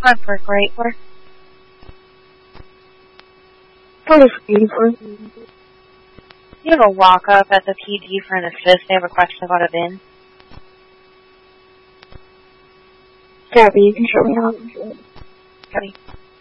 Front for great work. Probably for 84. You have a walk-up at the PD for an assist. They have a question about a VIN. Gabby, you can show me how. Gabby.